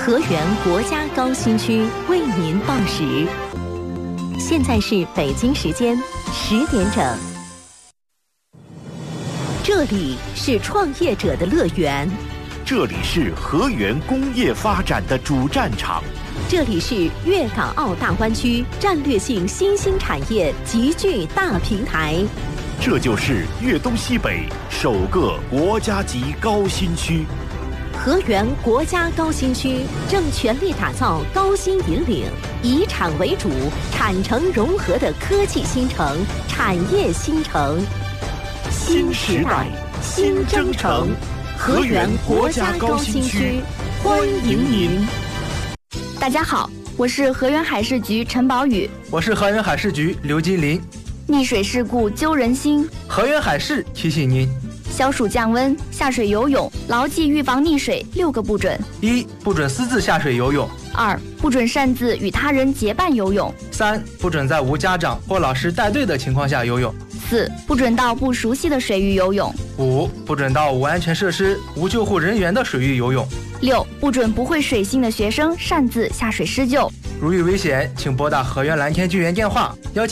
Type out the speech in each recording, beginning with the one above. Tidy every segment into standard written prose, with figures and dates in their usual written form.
河源国家高新区为您报时，现在是北京时间10点整。这里是创业者的乐园， 这里是河源工业发展的主战场， 这里是粤港澳大湾区战略性新兴产业集聚大平台， 这就是粤东西北首个国家级高新区。 河源国家高新区正全力打造高新引领、以产为主、产城融合的科技新城、产业新城。 新时代，新征程，河源国家高新区，欢迎您。 大家好，我是河源海事局陈宝宇， 我是河源海事局刘金林。 溺水事故揪人心， 河源海事提醒您： 消暑降温，下水游泳，牢记预防溺水6个不准。 1. 不准私自下水游泳。 2. 不准擅自与他人结伴游泳。 3. 不准在无家长或老师带队的情况下游泳。 4. 不准到不熟悉的水域游泳。 5. 不准到无安全设施、无救护人员的水域游泳。 6. 不准不会水性的学生擅自下水施救。 如遇危险，请拨打河源蓝天救援电话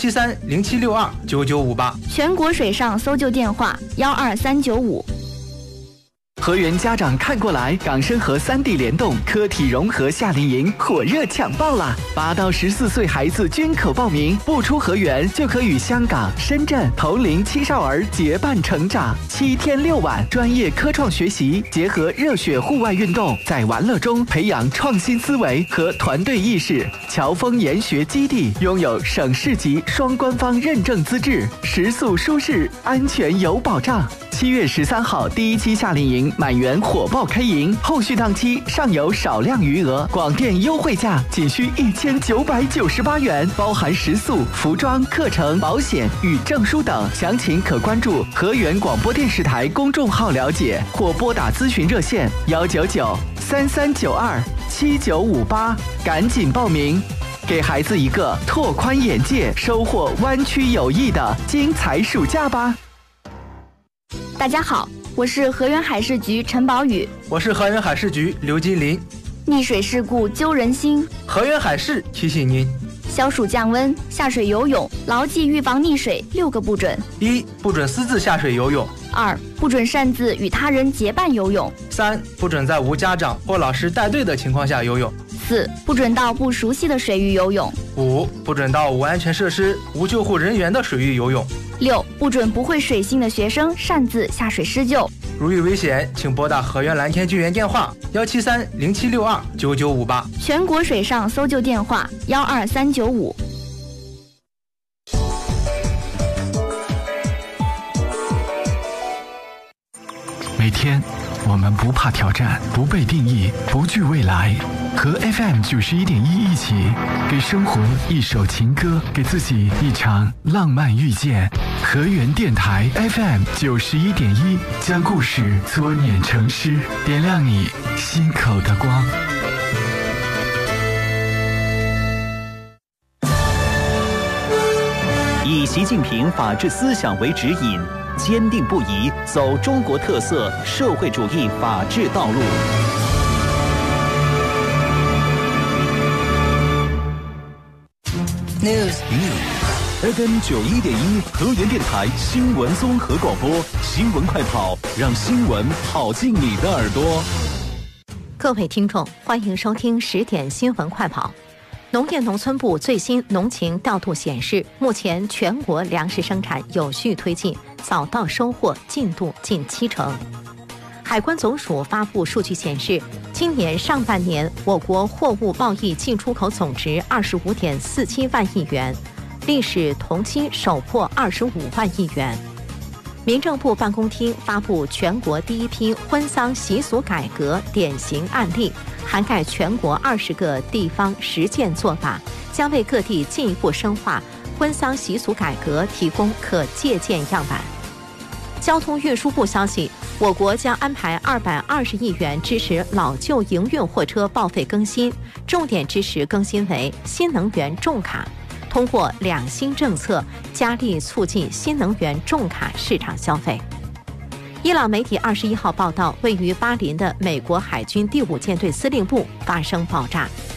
17307629958， 全国水上搜救电话12395。 河源家长看过来，港深河3地联动科体融合夏令营火热抢报啦！8到14岁孩子均可报名，不出河源就可与香港、深圳同龄青少儿结伴成长。7天6晚，专业科创学习，结合热血户外运动，在玩乐中培养创新思维和团队意识。侨丰研学基地拥有省市级双官方认证资质，食宿舒适，安全有保障。7月13号第1期夏令营满员火爆开营，后续档期尚有少量余额，广电优惠价仅需1998元，包含食宿、服装、课程、保险与证书等。详情可关注河源广播电视台公众号了解，或拨打咨询热线199-3392-7958，赶紧报名，给孩子一个拓宽眼界、收获湾区友谊的精彩暑假吧。 大家好，我是河源海事局陈宝宇， 我是河源海事局刘金林。 溺水事故揪人心， 河源海事提醒您： 消暑降温，下水游泳，牢记预防溺水6个不准。 1. 不准私自下水游泳。 2. 不准擅自与他人结伴游泳。 3. 不准在无家长或老师带队的情况下游泳。 4. 不准到不熟悉的水域游泳。 5. 不准到无安全设施、无救护人员的水域游泳。 6. 不准不会水性的学生擅自下水施救。 如遇危险，请拨打河源蓝天救援电话17307629958， 全国水上搜救电话12395。 每天我们不怕挑战，不被定义，不惧未来，和 FM 91.1一起，给生活一首情歌，给自己一场浪漫遇见。河源电台 FM 91.1，将故事作碾成诗，点亮你心口的光。 以习近平法治思想为指引，坚定不移走中国特色社会主义法治道路。FM 91.1河源电台新闻综合广播，新闻快跑，让新闻跑进你的耳朵。 各位听众，欢迎收听10点新闻快跑。农业农村部最新农情调度显示，目前全国粮食生产有序推进，早到收获进度近70%。海关总署发布数据显示，今年上半年我国货物贸易进出口总值25.47万亿元，历史同期首破25万亿元。民政部办公厅发布全国第1批婚丧习俗改革典型案例，涵盖全国20个地方实践做法，将为各地进一步深化婚丧习俗改革提供可借鉴样板。交通运输部消息，我国将安排220亿元支持老旧营运货车报废更新，重点支持更新为新能源重卡。通过2新政策，加力促进新能源重卡市场消费。 伊朗媒体21号报道，位于巴林的美国海军第5舰队司令部发生爆炸。